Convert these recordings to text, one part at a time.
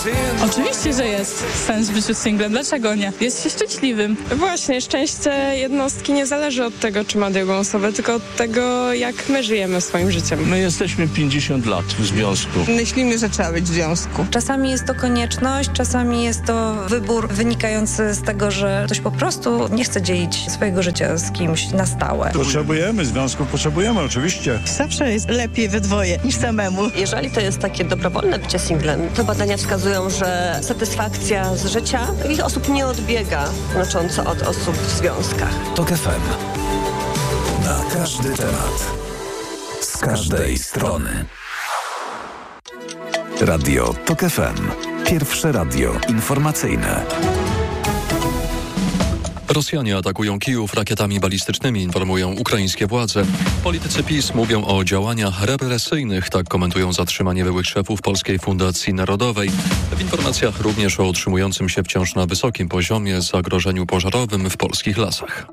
Oczywiście, że jest sens w życiu singlem. Dlaczego nie? Jest się szczęśliwym. Właśnie, szczęście jednostki nie zależy od tego, czy ma drugą osobę, tylko od tego, jak my żyjemy swoim życiem. My jesteśmy 50 lat w związku. Myślimy, że trzeba być w związku. Czasami jest to konieczność, czasami jest to wybór wynikający z tego, że ktoś po prostu nie chce dzielić swojego życia z kimś na stałe. Potrzebujemy związków, potrzebujemy oczywiście. Zawsze jest lepiej we dwoje niż samemu. Jeżeli to jest takie dobrowolne bycie singlem, to badania wskazują, że satysfakcja z życia takich osób nie odbiega znacząco od osób w związkach. TOK FM. Na każdy temat. Z każdej strony. Radio TOK FM. Pierwsze radio informacyjne. Rosjanie atakują Kijów rakietami balistycznymi, informują ukraińskie władze. Politycy PiS mówią o działaniach represyjnych, tak komentują zatrzymanie byłych szefów Polskiej Fundacji Narodowej. W informacjach również o utrzymującym się wciąż na wysokim poziomie zagrożeniu pożarowym w polskich lasach.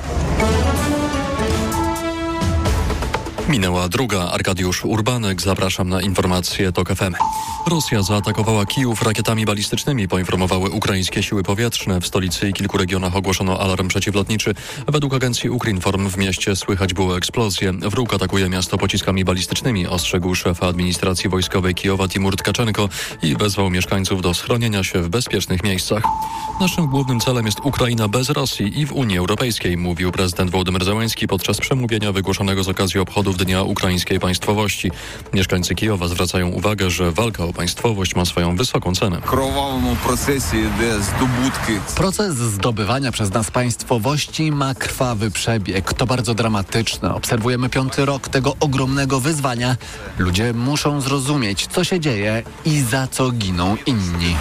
Minęła druga. Arkadiusz Urbanek. Zapraszam na informacje TOK FM. Rosja zaatakowała Kijów rakietami balistycznymi, poinformowały ukraińskie siły powietrzne. W stolicy i kilku regionach ogłoszono alarm przeciwlotniczy. Według agencji Ukrinform w mieście słychać było eksplozje. Wróg atakuje miasto pociskami balistycznymi, ostrzegł szef administracji wojskowej Kijowa Timur Tkaczenko i wezwał mieszkańców do schronienia się w bezpiecznych miejscach. Naszym głównym celem jest Ukraina bez Rosji i w Unii Europejskiej, mówił prezydent Wołodymyr Zełenski podczas przemówienia wygłoszonego z okazji obchodów Dnia Ukraińskiej Państwowości. Mieszkańcy Kijowa zwracają uwagę, że walka o państwowość ma swoją wysoką cenę. Proces zdobywania przez nas państwowości ma krwawy przebieg. To bardzo dramatyczne. Obserwujemy 5. rok tego ogromnego wyzwania. Ludzie muszą zrozumieć, co się dzieje i za co giną inni.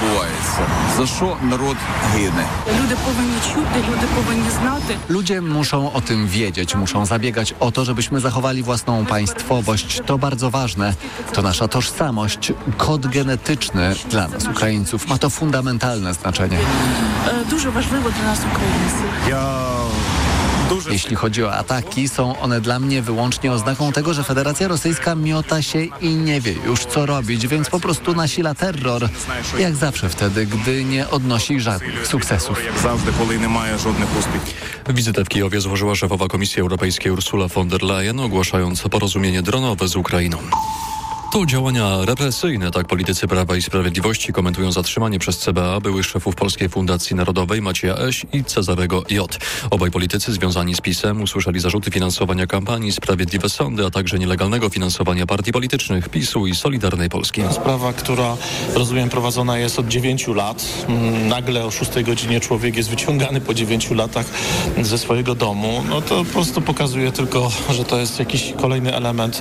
Ludzie muszą o tym wiedzieć, muszą zabiegać o to, żebyśmy zachowali własną państwowość. To bardzo ważne. To nasza tożsamość, kod genetyczny dla nas, Ukraińców. Ma to fundamentalne znaczenie. Dużo ważnego dla nas, Ukraińców. Jeśli chodzi o ataki, są one dla mnie wyłącznie oznaką tego, że Federacja Rosyjska miota się i nie wie już co robić, więc po prostu nasila terror. Jak zawsze wtedy, gdy nie odnosi żadnych sukcesów. Wizytę w Kijowie złożyła szefowa Komisji Europejskiej Ursula von der Leyen, ogłaszając porozumienie dronowe z Ukrainą. To działania represyjne, tak politycy Prawa i Sprawiedliwości komentują zatrzymanie przez CBA byłych szefów Polskiej Fundacji Narodowej Macieja Eś i Cezarego J. Obaj politycy związani z PiS-em usłyszeli zarzuty finansowania kampanii Sprawiedliwe Sądy, a także nielegalnego finansowania partii politycznych PiS-u i Solidarnej Polski. Sprawa, która rozumiem prowadzona jest od 9 lat. Nagle o 6 godzinie człowiek jest wyciągany po 9 latach ze swojego domu. No to po prostu pokazuje tylko, że to jest jakiś kolejny element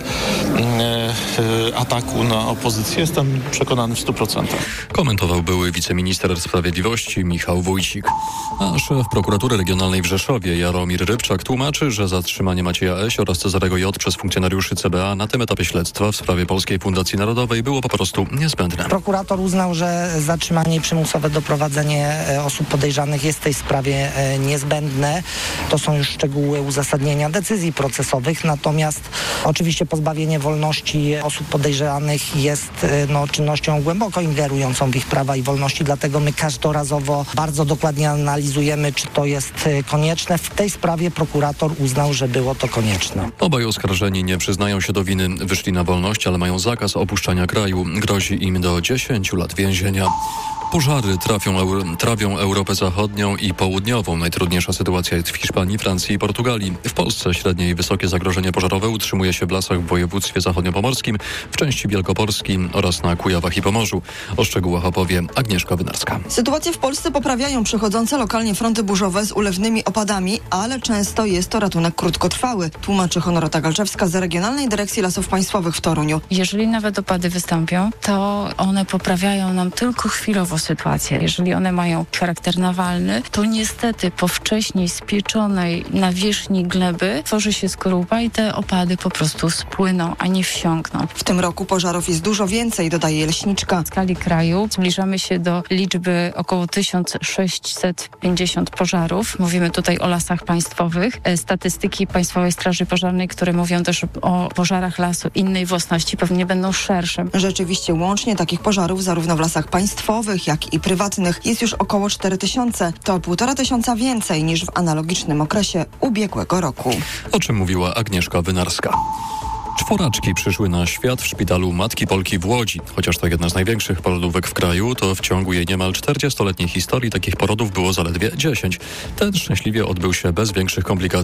ataku na opozycję. Jestem przekonany w 100%. Komentował były wiceminister sprawiedliwości Michał Wójcik. A szef prokuratury regionalnej w Rzeszowie Jaromir Rybczak tłumaczy, że zatrzymanie Macieja Eś oraz Cezarego J. przez funkcjonariuszy CBA na tym etapie śledztwa w sprawie Polskiej Fundacji Narodowej było po prostu niezbędne. Prokurator uznał, że zatrzymanie i przymusowe doprowadzenie osób podejrzanych jest w tej sprawie niezbędne. To są już szczegóły uzasadnienia decyzji procesowych, natomiast oczywiście pozbawienie wolności osób podejrzanych jest czynnością głęboko ingerującą w ich prawa i wolności, dlatego my każdorazowo bardzo dokładnie analizujemy, czy to jest konieczne. W tej sprawie prokurator uznał, że było to konieczne. Obaj oskarżeni nie przyznają się do winy, wyszli na wolność, ale mają zakaz opuszczania kraju. Grozi im do 10 lat więzienia. Pożary trawią Europę Zachodnią i Południową. Najtrudniejsza sytuacja jest w Hiszpanii, Francji i Portugalii. W Polsce średnie i wysokie zagrożenie pożarowe utrzymuje się w lasach w województwie zachodniopomorskim, w części Wielkopolski oraz na Kujawach i Pomorzu. O szczegółach opowie Agnieszka Wynarska. Sytuację w Polsce poprawiają przychodzące lokalnie fronty burzowe z ulewnymi opadami, ale często jest to ratunek krótkotrwały, tłumaczy Honorata Galczewska z Regionalnej Dyrekcji Lasów Państwowych w Toruniu. Jeżeli nawet opady wystąpią, to one poprawiają nam tylko chwilowo sytuację. Jeżeli one mają charakter nawalny, to niestety po wcześniej spieczonej nawierzchni gleby tworzy się skorupa i te opady po prostu spłyną, a nie wsiąkną. W tym roku pożarów jest dużo więcej, dodaje leśniczka. W skali kraju zbliżamy się do liczby około 1650 pożarów. Mówimy tutaj o lasach państwowych. Statystyki Państwowej Straży Pożarnej, które mówią też o pożarach lasu innej własności, pewnie będą szersze. Rzeczywiście łącznie takich pożarów zarówno w lasach państwowych, jak i prywatnych jest już około 4000. To 1500 więcej niż w analogicznym okresie ubiegłego roku. O czym mówiła Agnieszka Wynarska. 4 przyszły na świat w szpitalu Matki Polki w Łodzi. Chociaż to jedna z największych porodówek w kraju, to w ciągu jej niemal 40-letniej historii takich porodów było zaledwie 10. Ten szczęśliwie odbył się bez większych komplikacji.